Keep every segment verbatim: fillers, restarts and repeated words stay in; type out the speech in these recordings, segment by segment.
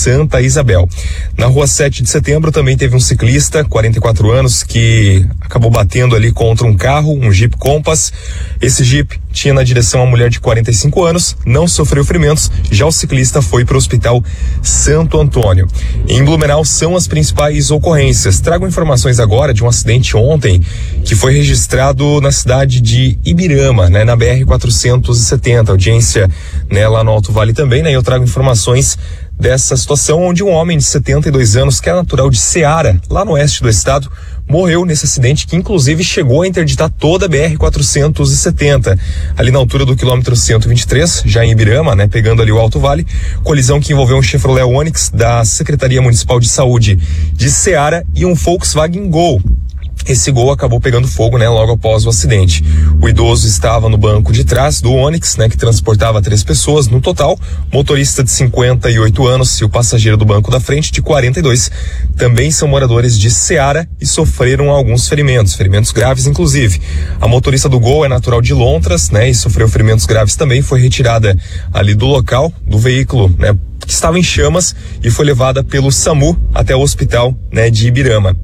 Santa Isabel. Na rua sete de setembro também teve um ciclista, quarenta e quatro anos, que acabou batendo ali contra um carro, um Jeep Compass. Esse Jeep tinha na direção uma mulher de quarenta e cinco anos, não sofreu ferimentos, já o ciclista foi para o Hospital Santo Antônio. Em Blumenau são as principais ocorrências. Trago informações agora de um acidente ontem que foi registrado na cidade de Ibirama, né, na B R quatrocentos e setenta, audiência, né, lá no Alto Vale também, né? Eu trago informações dessa situação onde um homem de setenta e dois anos, que é natural de Ceará, lá no oeste do estado, morreu nesse acidente que inclusive chegou a interditar toda a B R quatrocentos e setenta, ali na altura do quilômetro cento e vinte e três, já em Ibirama, né, pegando ali o Alto Vale. Colisão que envolveu um Chevrolet Onix da Secretaria Municipal de Saúde de Ceará e um Volkswagen Gol. Esse Gol acabou pegando fogo, né, logo após o acidente. O idoso estava no banco de trás do Onix, né, que transportava três pessoas no total, motorista de cinquenta e oito anos e o passageiro do banco da frente de quarenta e dois. Também são moradores de Ceará e sofreram alguns ferimentos, ferimentos graves inclusive. A motorista do Gol é natural de Lontras, né, e sofreu ferimentos graves também, foi retirada ali do local do veículo, né, que estava em chamas e foi levada pelo SAMU até o hospital, né, de Ibirama.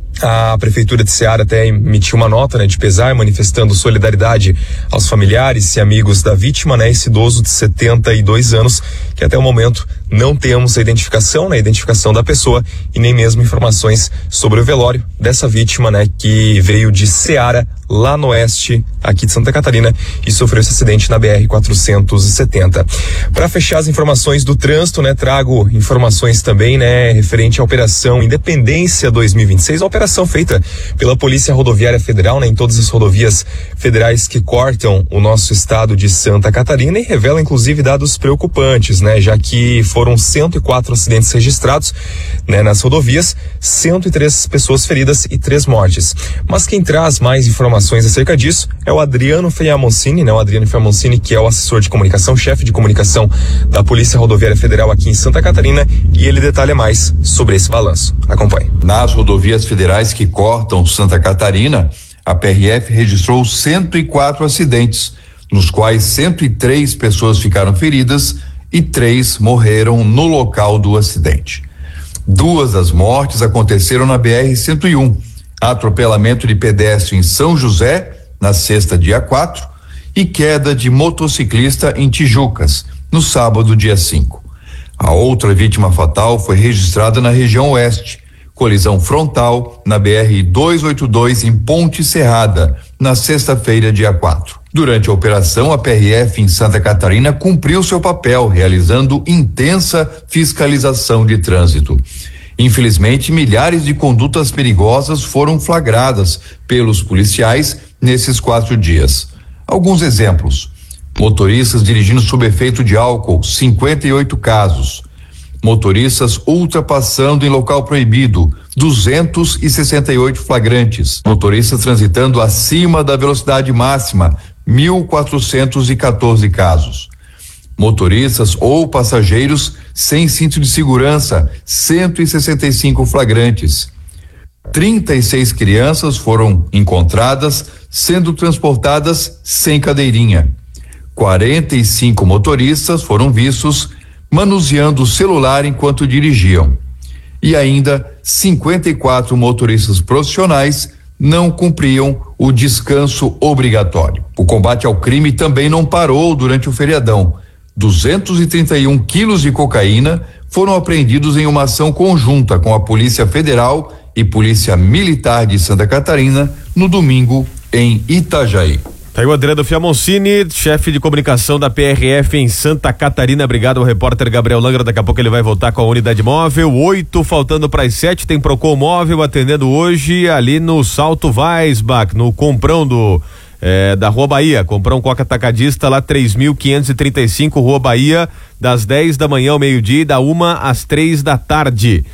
A Prefeitura de Ceará até emitiu uma nota, né, de pesar, manifestando solidariedade aos familiares e amigos da vítima, né, esse idoso de setenta e dois anos, que até o momento não temos a identificação, né, a identificação da pessoa e nem mesmo informações sobre o velório dessa vítima, né, que veio de Ceará, lá no oeste, aqui de Santa Catarina, e sofreu esse acidente na B R quatrocentos e setenta. Para fechar as informações do trânsito, né, trago informações também, né, referente à Operação Independência dois mil e vinte e seis, a operação feita pela Polícia Rodoviária Federal, né, em todas as rodovias federais que cortam o nosso estado de Santa Catarina, e revela inclusive dados preocupantes, né, já que foram cento e quatro acidentes registrados, né, nas rodovias, cento e três pessoas feridas e três mortes. Mas quem traz mais informações acerca disso é o Adriano Fiamoncini, né? O Adriano Fiamoncini, que é o assessor de comunicação, chefe de comunicação da Polícia Rodoviária Federal aqui em Santa Catarina, e ele detalha mais sobre esse balanço. Acompanhe. Nas rodovias federais que cortam Santa Catarina, a P R F registrou cento e quatro acidentes, nos quais cento e três pessoas ficaram feridas e três morreram no local do acidente. Duas das mortes aconteceram na B R cento e um. Atropelamento de pedestre em São José, na sexta, dia quatro, e queda de motociclista em Tijucas, no sábado, dia cinco. A outra vítima fatal foi registrada na região oeste, colisão frontal na B R duzentos e oitenta e dois em Ponte Serrada, na sexta-feira, dia quatro. Durante a operação, a P R F em Santa Catarina cumpriu seu papel, realizando intensa fiscalização de trânsito. Infelizmente, milhares de condutas perigosas foram flagradas pelos policiais nesses quatro dias. Alguns exemplos: motoristas dirigindo sob efeito de álcool, cinquenta e oito casos. Motoristas ultrapassando em local proibido, duzentos e sessenta e oito flagrantes. Motoristas transitando acima da velocidade máxima, mil quatrocentos e quatorze casos. Motoristas ou passageiros sem cinto de segurança, cento e sessenta e cinco flagrantes. trinta e seis crianças foram encontradas sendo transportadas sem cadeirinha. quarenta e cinco motoristas foram vistos manuseando o celular enquanto dirigiam. E ainda cinquenta e quatro motoristas profissionais não cumpriam o descanso obrigatório. O combate ao crime também não parou durante o feriadão. duzentos e trinta e um quilos de cocaína foram apreendidos em uma ação conjunta com a Polícia Federal e Polícia Militar de Santa Catarina no domingo em Itajaí. Tá aí o Adriano Fiamoncini, chefe de comunicação da P R F em Santa Catarina. Obrigado ao repórter Gabriel Langra. Daqui a pouco ele vai voltar com a unidade móvel. Oito, faltando para as sete, tem Procon Móvel atendendo hoje ali no Salto Weisbach, no Comprão do É, da Rua Bahia. Comprar um Coca Atacadista lá, três mil quinhentos e trinta e cinco, Rua Bahia, das dez da manhã ao meio-dia e da uma às três da tarde.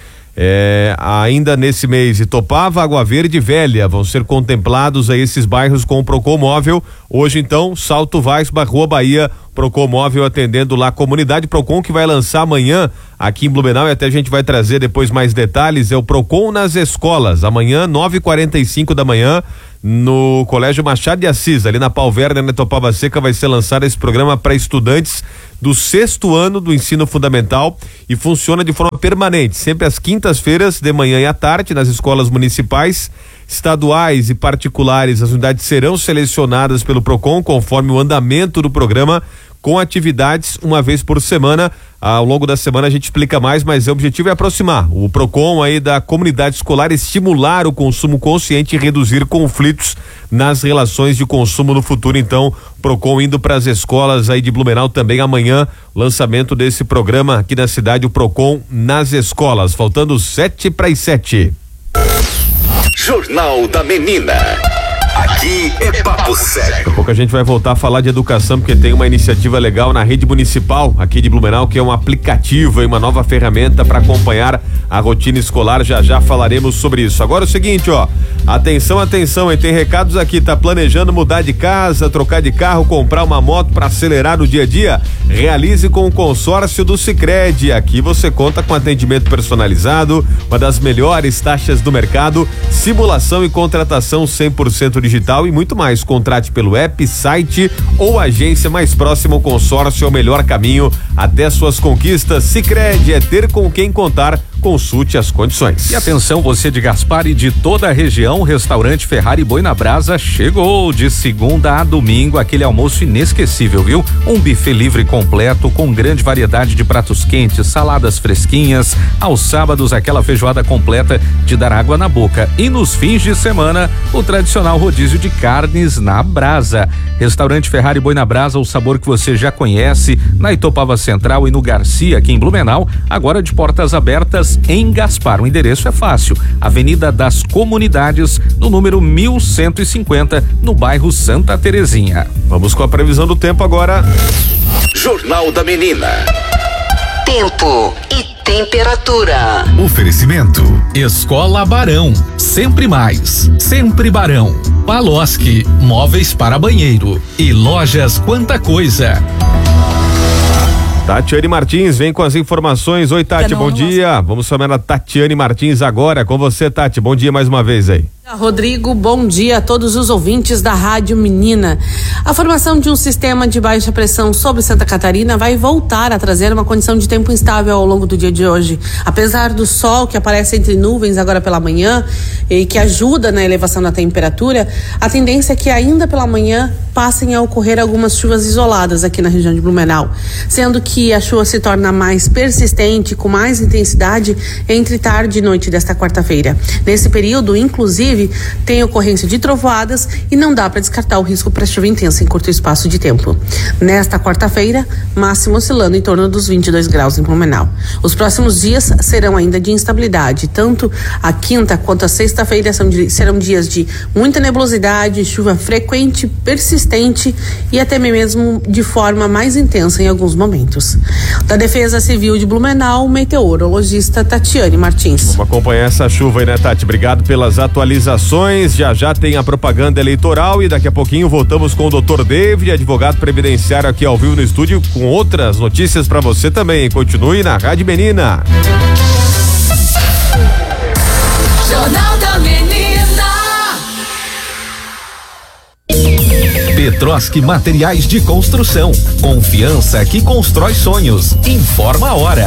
É, ainda nesse mês, Itopava, Água Verde e Velha vão ser contemplados aí esses bairros com o Procon Móvel. Hoje então, Salto Weisbach, Rua Bahia, Procon Móvel atendendo lá a comunidade. Procon que vai lançar amanhã aqui em Blumenau, e até a gente vai trazer depois mais detalhes, é o Procon nas escolas. Amanhã, nove e quarenta e cinco da manhã, no Colégio Machado de Assis, ali na Pau Verde, na Itopava Seca, vai ser lançado esse programa para estudantes do sexto ano do ensino fundamental e funciona de forma permanente, sempre às quintas-feiras, de manhã e à tarde, nas escolas municipais, estaduais e particulares. As unidades serão selecionadas pelo Procon conforme o andamento do programa, com atividades uma vez por semana. Ao longo da semana a gente explica mais, mas o objetivo é aproximar o Procon aí da comunidade escolar, estimular o consumo consciente e reduzir conflitos nas relações de consumo no futuro. Então, Procon indo para as escolas aí de Blumenau também amanhã, lançamento desse programa aqui na cidade, o Procon nas escolas, faltando sete para as sete. Jornal da Menina. Aqui é papo sério. Daqui a pouco a gente vai voltar a falar de educação, porque tem uma iniciativa legal na rede municipal aqui de Blumenau, que é um aplicativo e uma nova ferramenta para acompanhar a rotina escolar. Já já falaremos sobre isso. Agora é o seguinte, ó, atenção, atenção, hein? Tem recados aqui. Tá planejando mudar de casa, trocar de carro, comprar uma moto para acelerar no dia a dia? Realize com o consórcio do Sicredi. Aqui você conta com atendimento personalizado, uma das melhores taxas do mercado, simulação e contratação cem por cento digital e muito mais. Contrate pelo app, site ou agência mais próxima. O consórcio é o melhor caminho até suas conquistas. Sicredi é ter com quem contar. Consulte as condições. E atenção, você de Gaspar e de toda a região, o restaurante Ferrari Boi na Brasa chegou de segunda a domingo, aquele almoço inesquecível, viu? Um buffet livre completo com grande variedade de pratos quentes, saladas fresquinhas, aos sábados aquela feijoada completa de dar água na boca e nos fins de semana o tradicional rodízio de carnes na brasa. Restaurante Ferrari Boi na Brasa, o sabor que você já conhece, na Itopava Central e no Garcia, aqui em Blumenau, agora de portas abertas em Gaspar. O endereço é fácil, Avenida das Comunidades, no número mil cento e cinquenta, no bairro Santa Terezinha. Vamos com a previsão do tempo agora. Jornal da Menina. Tempo e temperatura. Oferecimento Escola Barão, sempre mais, sempre Barão. Paloski, móveis para banheiro e Lojas Quanta Coisa. Tatiane Martins vem com as informações. Oi, Tati, bom dia. Vamos chamar a Tatiane Martins agora com você, Tati. Bom dia mais uma vez aí. Rodrigo, bom dia a todos os ouvintes da Rádio Menina. A formação de um sistema de baixa pressão sobre Santa Catarina vai voltar a trazer uma condição de tempo instável ao longo do dia de hoje. Apesar do sol que aparece entre nuvens agora pela manhã e que ajuda na elevação da temperatura, a tendência é que ainda pela manhã passem a ocorrer algumas chuvas isoladas aqui na região de Blumenau, sendo que a chuva se torna mais persistente, com mais intensidade entre tarde e noite desta quarta-feira. Nesse período, inclusive, tem ocorrência de trovoadas e não dá para descartar o risco para chuva intensa em curto espaço de tempo. Nesta quarta-feira, máximo oscilando em torno dos vinte e dois graus em Blumenau. Os próximos dias serão ainda de instabilidade, tanto a quinta quanto a sexta-feira são de, serão dias de muita nebulosidade, chuva frequente, persistente e até mesmo de forma mais intensa em alguns momentos. Da Defesa Civil de Blumenau, meteorologista Tatiane Martins. Vamos acompanhar essa chuva aí, né, Tati? Obrigado pelas atualizações. Já já tem a propaganda eleitoral e daqui a pouquinho voltamos com o doutor David, advogado previdenciário, aqui ao vivo no estúdio, com outras notícias para você também. Continue na Rádio Menina. Jornal da Menina. Petroski Materiais de Construção. Confiança que constrói sonhos. Informa a hora.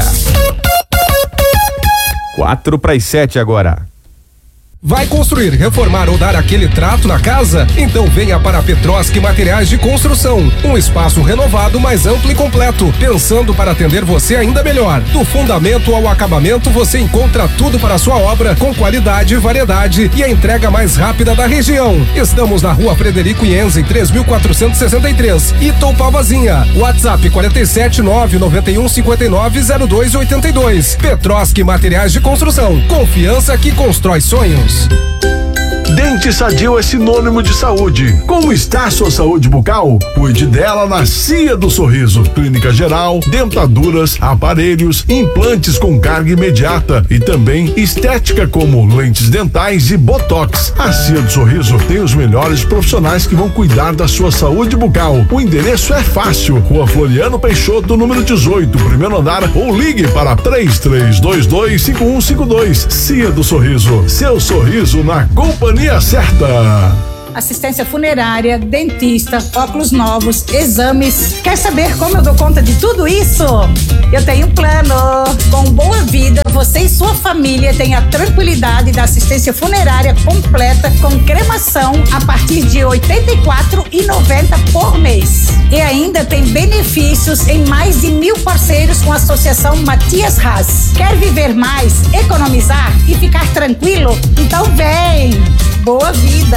Quatro para as sete agora. Vai construir, reformar ou dar aquele trato na casa? Então venha para a Petroski Materiais de Construção. Um espaço renovado, mais amplo e completo, pensando para atender você ainda melhor. Do fundamento ao acabamento, você encontra tudo para a sua obra, com qualidade, variedade e a entrega mais rápida da região. Estamos na Rua Frederico Ienzen, três mil quatrocentos e sessenta e três, Itopavazinha. WhatsApp quarenta e sete, nove noventa e um, cinquenta e nove, zero dois oitenta e dois. Petroski Materiais de Construção. Confiança que constrói sonhos. Dente Sadio é sinônimo de saúde. Como está a sua saúde bucal? Cuide dela na Cia do Sorriso. Clínica geral, dentaduras, aparelhos, implantes com carga imediata e também estética como lentes dentais e botox. A Cia do Sorriso tem os melhores profissionais que vão cuidar da sua saúde bucal. O endereço é fácil. Rua Floriano Peixoto, número dezoito, primeiro andar, ou ligue para três três dois dois, cinco um cinco dois. Cia do Sorriso. Seu sorriso na companhia certa. assistência funerária, dentista, óculos novos, exames. Quer saber como eu dou conta de tudo isso? Eu tenho um plano. Com Boa Vida, você e sua família têm a tranquilidade da assistência funerária completa com cremação a partir de oitenta e quatro reais e noventa centavos por mês. E ainda tem benefícios em mais de mil parceiros com a Associação Matias Haas. Quer viver mais, economizar e ficar tranquilo? Então vem! Boa Vida!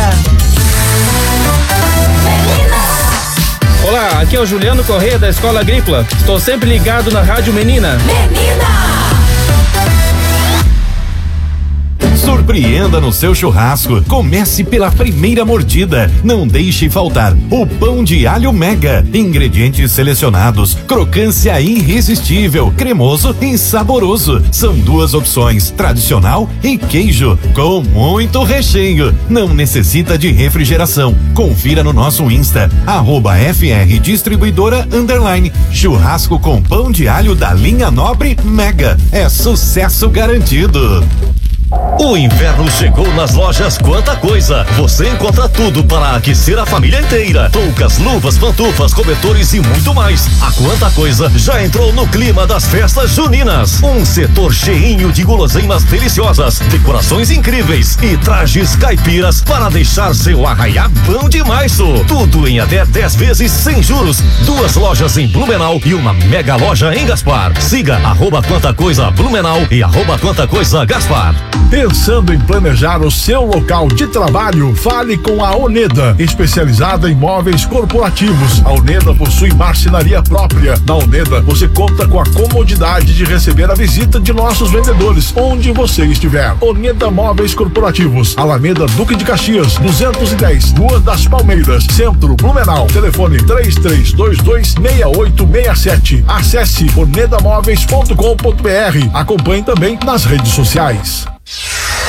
Olá, aqui é o Juliano Correia da Escola Agrícola. Estou sempre ligado na Rádio Menina. Menina! Surpreenda no seu churrasco. Comece pela primeira mordida. Não deixe faltar o pão de alho Mega. Ingredientes selecionados, crocância irresistível, cremoso e saboroso. São duas opções, tradicional e queijo, com muito recheio. Não necessita de refrigeração. Confira no nosso Insta, arroba F R Distribuidora Underline. Churrasco com pão de alho da linha Nobre Mega. É sucesso garantido. O inverno chegou nas lojas Quanta Coisa. Você encontra tudo para aquecer a família inteira. Toucas, luvas, pantufas, cobertores e muito mais. A Quanta Coisa já entrou no clima das festas juninas. Um setor cheinho de guloseimas deliciosas, decorações incríveis e trajes caipiras para deixar seu arraiá bom demais. Tudo em até dez vezes sem juros. Duas lojas em Blumenau e uma mega loja em Gaspar. Siga arroba Quanta Coisa Blumenau e arroba Quanta Coisa Gaspar. Pensando em planejar o seu local de trabalho? Fale com a Oneda, especializada em móveis corporativos. A Oneda possui marcenaria própria. Na Oneda, você conta com a comodidade de receber a visita de nossos vendedores, onde você estiver. Oneda Móveis Corporativos, Alameda Duque de Caxias, duzentos e dez, Rua das Palmeiras, Centro, Blumenau. Telefone três três dois dois, seis oito seis sete. Acesse oneda móveis ponto com ponto br. Acompanhe também nas redes sociais.